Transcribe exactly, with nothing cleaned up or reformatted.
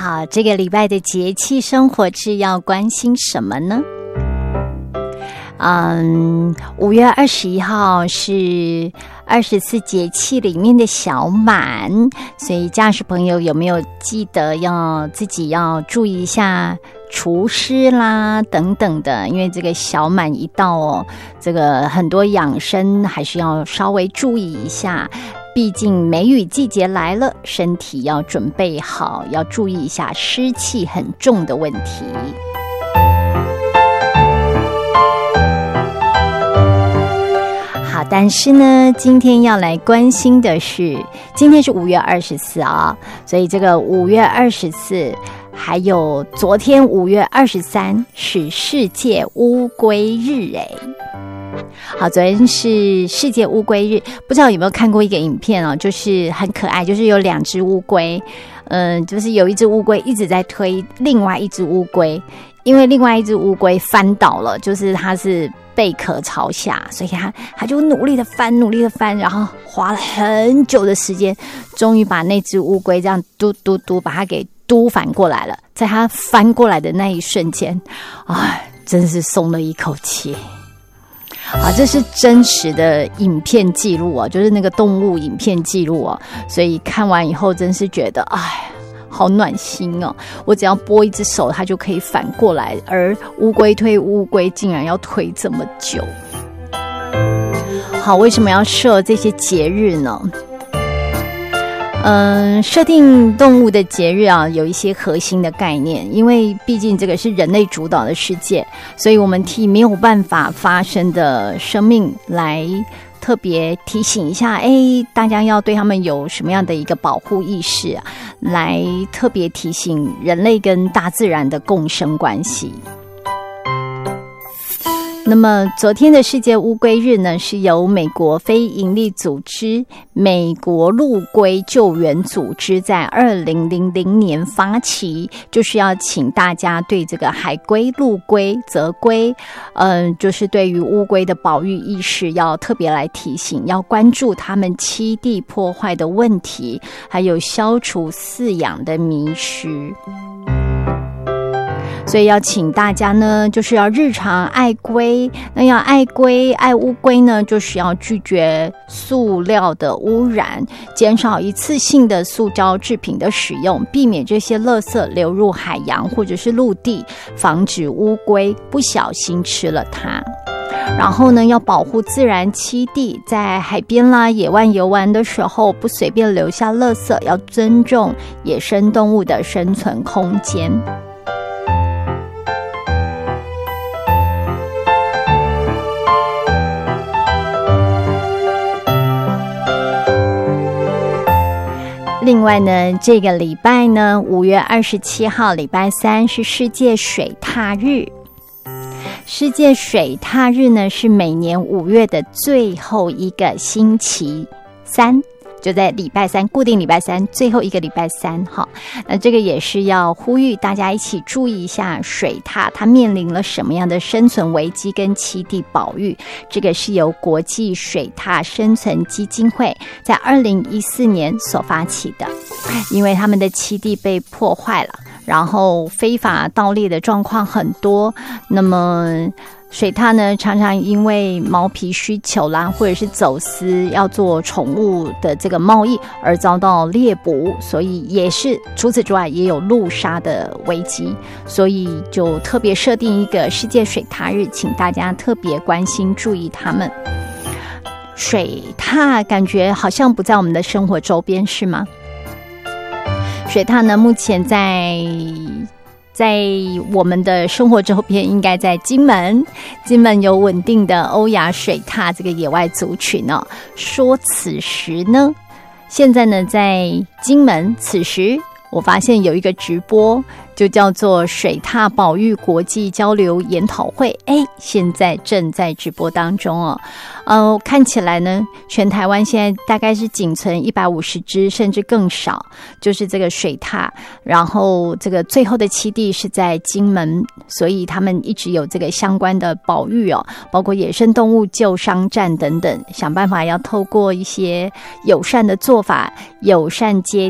好，这个礼拜的节气生活志要关心什么呢？嗯，五月二十一号是二十四节气里面的小满，所以驾驶朋友有没有记得要自己要注意一下除湿啦等等的？因为这个小满一到哦，这个很多养生还是要稍微注意一下。毕竟梅雨季节来了，身体要准备好，要注意一下湿气很重的问题。好，但是呢，今天要来关心的是，今天是五月二十四啊，所以这个五月二十四，还有昨天五月二十三是世界乌龟日哎。好，昨天是世界乌龟日，不知道有没有看过一个影片哦，就是很可爱，就是有两只乌龟，嗯、呃，就是有一只乌龟一直在推另外一只乌龟，因为另外一只乌龟翻倒了，就是它是贝壳朝下，所以它它就努力的翻，努力的翻，然后花了很久的时间，终于把那只乌龟这样嘟嘟嘟把它给嘟反过来了。在它翻过来的那一瞬间，哎，真是松了一口气。啊，这是真实的影片记录哦，就是那个动物影片记录哦，所以看完以后真是觉得，哎，好暖心哦！我只要拨一只手，它就可以反过来，而乌龟推乌龟竟然要推这么久。好，为什么要设这些节日呢？嗯，设定动物的节日啊，有一些核心的概念，因为毕竟这个是人类主导的世界，所以我们替没有办法发生的生命来特别提醒一下，哎，大家要对他们有什么样的一个保护意识啊，来特别提醒人类跟大自然的共生关系。那么昨天的世界乌龟日呢，是由美国非营利组织美国陆龟救援组织在二零零零年发起，就是要请大家对这个海龟、陆龟、泽龟，嗯、呃，就是对于乌龟的保育意识要特别来提醒，要关注他们栖地破坏的问题，还有消除饲养的迷失。所以要请大家呢，就是要日常爱龟，那要爱龟爱乌龟呢，就是要拒绝塑料的污染，减少一次性的塑胶制品的使用，避免这些垃圾流入海洋或者是陆地，防止乌龟不小心吃了它。然后呢，要保护自然栖地，在海边啦、野外游玩的时候，不随便留下垃圾，要尊重野生动物的生存空间。另外呢，这个礼拜呢，五月二十七号礼拜三是世界水獭日。世界水獭日呢，是每年五月的最后一个星期三，就在礼拜三，固定礼拜三最后一个礼拜三哈。那这个也是要呼吁大家一起注意一下水獭它面临了什么样的生存危机跟栖地保育。这个是由国际水獭生存基金会在二零一四年所发起的，因为他们的栖地被破坏了，然后非法盗猎的状况很多，那么水獭呢，常常因为毛皮需求啦，或者是走私要做宠物的这个贸易而遭到猎捕，所以也是除此之外也有路杀的危机，所以就特别设定一个世界水獭日，请大家特别关心注意它们。水獭感觉好像不在我们的生活周边，是吗？水獭呢，目前在在我们的生活周边，应该在金门，金门有稳定的欧亚水獭这个野外族群哦。说此时呢，现在呢在金门，此时我发现有一个直播，就叫做水獭保育国际交流研讨会，哎，现在正在直播当中哦。呃，看起来呢，全台湾现在大概是仅存一百五十只，甚至更少，就是这个水獭。然后这个最后的栖地是在金门，所以他们一直有这个相关的保育哦，包括野生动物救伤站等等，想办法要透过一些友善的做法，友善接